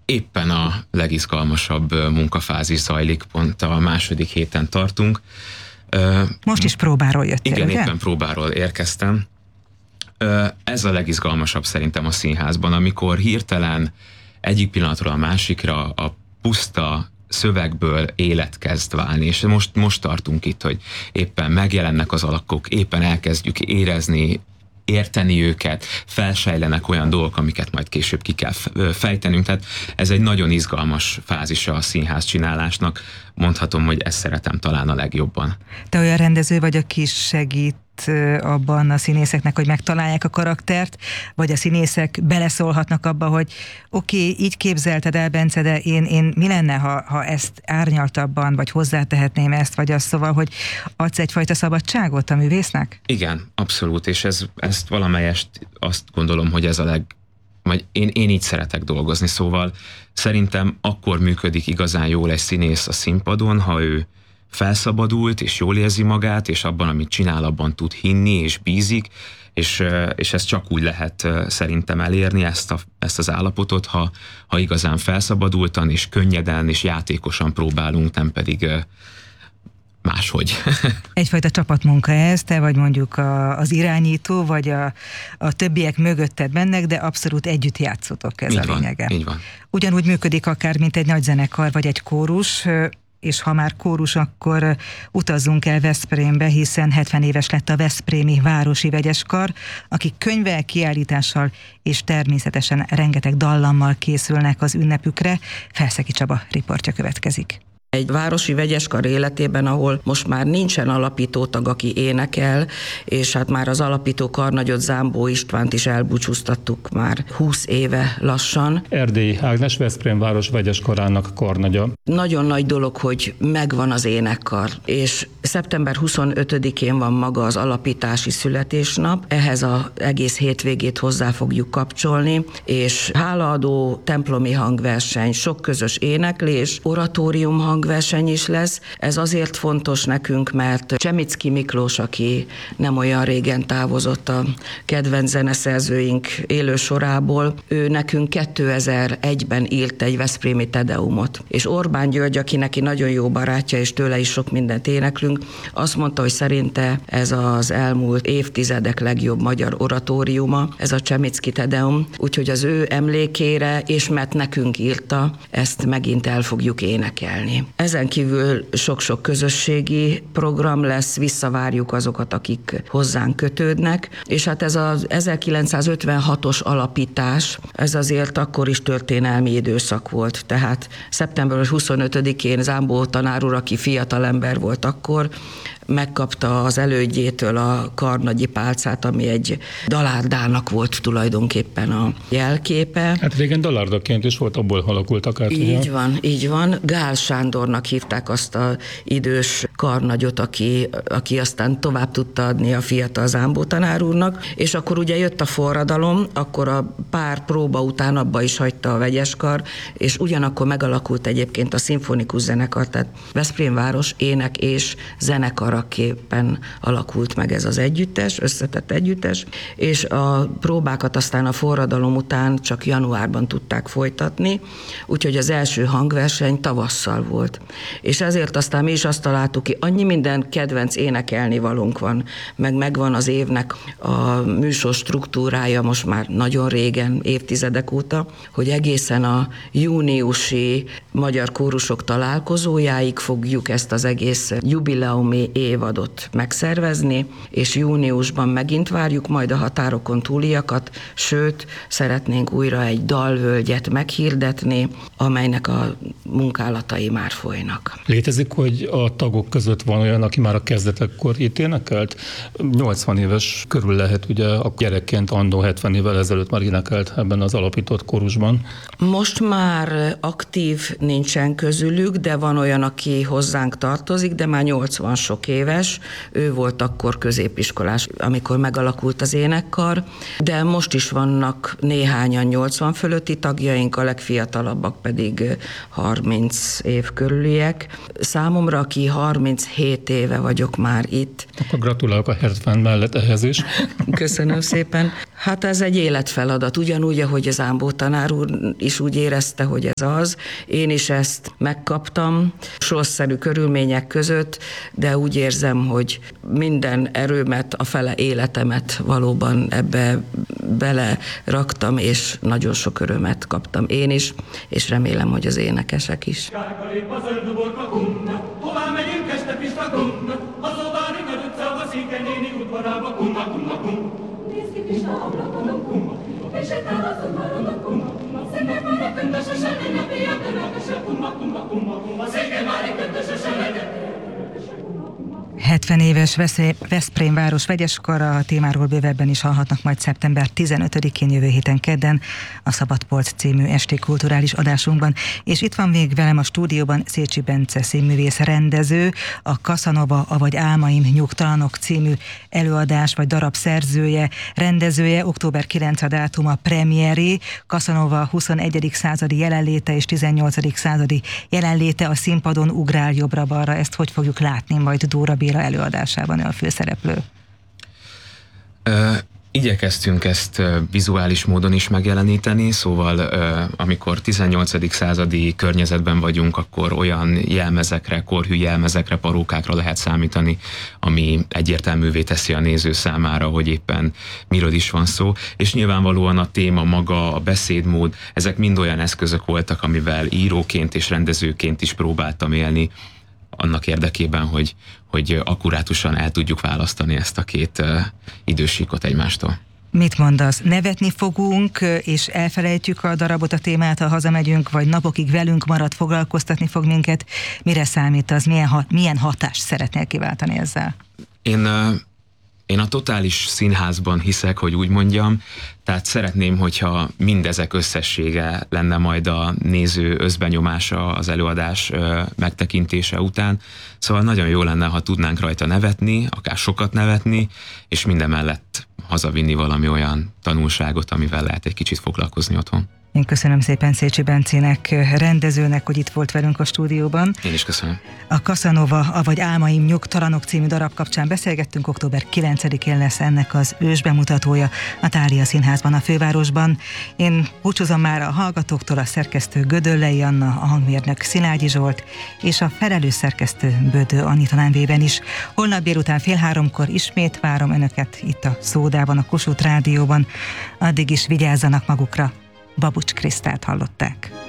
Éppen a legizgalmasabb munkafázis zajlik, pont a második héten tartunk. Most is próbáról jöttél, igen, ugye? éppen próbáról érkeztem. Ez a legizgalmasabb szerintem a színházban, amikor hirtelen egyik pillanatról a másikra a puszta szövegből élet kezd válni, és most tartunk itt, hogy éppen megjelennek az alakok, éppen elkezdjük érezni, érteni őket, felsejlenek olyan dolgok, amiket majd később ki kell fejtenünk, tehát ez egy nagyon izgalmas fázisa a színház csinálásnak, mondhatom, hogy ezt szeretem talán a legjobban. Te olyan rendező vagy, aki segít abban a színészeknek, hogy megtalálják a karaktert, vagy a színészek beleszólhatnak abba, hogy oké, így képzelted el, Bence, de én mi lenne, ha ezt árnyaltabban, vagy hozzátehetném ezt, vagy azt, szóval, hogy adsz egyfajta szabadságot a művésznek? Igen, abszolút, és ezt valamelyest azt gondolom, hogy ez vagy én így szeretek dolgozni, szóval szerintem akkor működik igazán jól egy színész a színpadon, ha ő felszabadult, és jól érzi magát, és abban, amit csinál, abban tud hinni, és bízik, és ezt csak úgy lehet szerintem elérni, ezt az állapotot, ha igazán felszabadultan, és könnyeden, és játékosan próbálunk, nem pedig máshogy. Egyfajta csapatmunka ez, te vagy mondjuk az irányító, vagy a többiek mögötted mennek, de abszolút együtt játszotok, ez így a lényege. Így van. Ugyanúgy működik akár, mint egy nagy zenekar, vagy egy kórus, és ha már kórus, akkor utazzunk el Veszprémbe, hiszen 70 éves lett a Veszprémi Városi Vegyeskar, akik könyvvel, kiállítással és természetesen rengeteg dallammal készülnek az ünnepükre. Felszegi Csaba riportja következik. Egy városi vegyeskar életében, ahol most már nincsen alapítótag, aki énekel, és hát már az alapító karnagyot, Zámbó Istvánt is elbúcsúztattuk már 20 éve lassan. Erdélyi Ágnes, Veszprém város vegyeskarának karnagya. Nagyon nagy dolog, hogy megvan az énekkar, és szeptember 25-én van maga az alapítási születésnap, ehhez az egész hétvégét hozzá fogjuk kapcsolni, és hálaadó, templomi hangverseny, sok közös éneklés, oratórium hangverseny is lesz. Ez azért fontos nekünk, mert Csemicki Miklós, aki nem olyan régen távozott a kedvenc zeneszerzőink élő sorából, ő nekünk 2001-ben írt egy veszprémi tedeumot. És Orbán György, aki neki nagyon jó barátja, és tőle is sok mindent éneklünk, azt mondta, hogy szerinte ez az elmúlt évtizedek legjobb magyar oratóriuma, ez a Csemicki tedeum, úgyhogy az ő emlékére, és mert nekünk írta, ezt megint el fogjuk énekelni. Ezen kívül sok-sok közösségi program lesz, visszavárjuk azokat, akik hozzánk kötődnek, és hát ez az 1956-os alapítás, ez azért akkor is történelmi időszak volt, tehát szeptember 25-én Zámbó tanár úr, aki fiatalember volt akkor, megkapta az elődjétől a karnagyi pálcát, ami egy dalárdának volt tulajdonképpen a jelképe. Hát régen dalárdaként is volt, abból alakultak át. Így van. Gál Sándornak hívták azt az idős karnagyot, aki aztán tovább tudta adni a fiatal Zámbó tanár úrnak, és akkor ugye jött a forradalom, akkor a pár próba után abba is hagyta a vegyeskar, és ugyanakkor megalakult egyébként a szimfonikus zenekar, tehát Veszprém város ének és zenekaraképpen alakult meg ez az együttes, összetett együttes, és a próbákat aztán a forradalom után csak januárban tudták folytatni, úgyhogy az első hangverseny tavasszal volt. És ezért aztán mi is azt találtuk ki, annyi minden kedvenc énekelni valónk van, meg megvan az évnek a műsor struktúrája most már nagyon régen, évtizedek óta, hogy egészen a júniusi magyar kórusok találkozójáig fogjuk ezt az egész jubileumi évadot megszervezni, és júniusban megint várjuk majd a határokon túliakat, sőt, szeretnénk újra egy dalvölgyet meghirdetni, amelynek a munkálatai már folynak. Létezik, hogy a tagok között van olyan, aki már a kezdetekkor itt énekelt? 80 éves körül lehet, ugye a gyerekként annó 70 évvel ezelőtt már énekelt ebben az alapított kórusban. Most már aktív nincsen közülük, de van olyan, aki hozzánk tartozik, de már 80 sok éves. Ő volt akkor középiskolás, amikor megalakult az énekkar, de most is vannak néhányan 80 fölötti tagjaink, a legfiatalabbak pedig 30 év körüliek. Számomra, aki 37 éve vagyok már itt. Akkor gratulálok a 70 mellett ehhez is. Köszönöm szépen. Hát ez egy életfeladat, ugyanúgy, ahogy az Ámbó tanár úr is úgy érezte, hogy ez az. Én is ezt megkaptam, sorszerű körülmények között, de úgy érzem, hogy minden erőmet, a fele életemet valóban ebbe beleraktam, és nagyon sok örömet kaptam én is, és remélem, hogy az énekesek is. Hová megyünk este Pista kum, a Zóvári nagy utcába, Székely néni udvarába, kumma, kumma, kum. Nézd ki Pista ablakon a kumma, és sétál az udvaron a kumma. Székelyvári köntesese ünnepi a körököse, kumma, kumma, kumma, kumma. Székelyvári köntesese legyen. 70 éves Veszprém város vegyeskara, a témáról bővebben is hallhatnak majd szeptember 15-én jövő héten kedden a Szabadpolc című esti kulturális adásunkban. És itt van még velem a stúdióban Szécsi Bence színművész rendező, a Casanova, avagy Álmaim nyugtalanok című előadás vagy darab szerzője, rendezője. Október 9 a dátum, a premiéré. Casanova 21. századi jelenléte és 18. századi jelenléte a színpadon ugrál jobbra-balra. Ezt hogy fogjuk látni majd Dóra Béla előadásában, ő a főszereplő? Igyekeztünk ezt vizuális módon is megjeleníteni, szóval amikor 18. századi környezetben vagyunk, akkor olyan jelmezekre, korhű jelmezekre, parókákra lehet számítani, ami egyértelművé teszi a néző számára, hogy éppen miről is van szó, és nyilvánvalóan a téma maga, a beszédmód, ezek mind olyan eszközök voltak, amivel íróként és rendezőként is próbáltam élni, annak érdekében, hogy akkurátusan el tudjuk választani ezt a két idősíkot egymástól. Mit mondasz? Nevetni fogunk, és elfelejtjük a darabot, a témát, ha hazamegyünk, vagy napokig velünk marad, foglalkoztatni fog minket? Mire számítasz? Milyen hatást szeretnél kiváltani ezzel? Én a totális színházban hiszek, hogy úgy mondjam, tehát szeretném, hogyha mindezek összessége lenne majd a néző összbenyomása az előadás megtekintése után. Szóval nagyon jó lenne, ha tudnánk rajta nevetni, akár sokat nevetni, és mindemellett hazavinni valami olyan tanulságot, amivel lehet egy kicsit foglalkozni otthon. Én köszönöm szépen Szécsi Bencének, rendezőnek, hogy itt volt velünk a stúdióban. Én is köszönöm. A Casanova, avagy Álmaim nyugtalanok című darab kapcsán beszélgettünk, október 9-én lesz ennek az ősbemutatója a Thália Színházban, a fővárosban. Én búcsúzom már a hallgatóktól, a szerkesztő Gödöllei Anna, a hangmérnök Szilágyi Zsolt, és a felelős szerkesztő Bödő Anita nevében is. Holnap délután 14:30 ismét várom Önöket itt a Szódában, a Kossuth Rádióban. Addig is vigyázzanak magukra. Babucs Krisztát hallották.